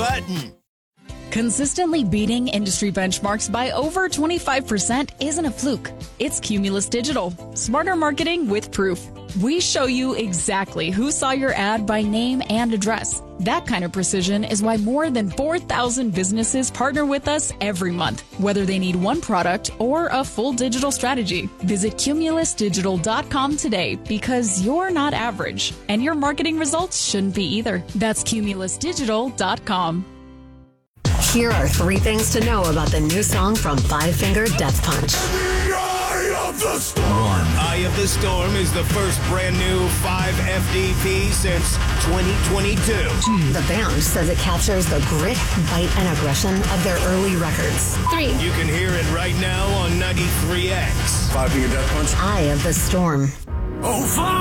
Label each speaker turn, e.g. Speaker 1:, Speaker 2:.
Speaker 1: button.
Speaker 2: Consistently beating industry benchmarks by over 25% isn't a fluke. It's Cumulus Digital. Smarter marketing with proof. We show you exactly who saw your ad by name and address. That kind of precision is why more than 4,000 businesses partner with us every month, whether they need one product or a full digital strategy. Visit cumulusdigital.com today because you're not average, and your marketing results shouldn't be either. That's cumulusdigital.com.
Speaker 3: Here are 3 things to know about the new song from Five Finger Death Punch.
Speaker 1: Eye of the Storm. Eye of the Storm is the first brand new 5 FDP since 2022.
Speaker 3: The band says it captures the grit, bite, and aggression of their early records.
Speaker 4: 3.
Speaker 1: You can hear it right now on 93X.
Speaker 5: Five Finger Death Punch.
Speaker 3: Eye of the Storm.
Speaker 1: Oh,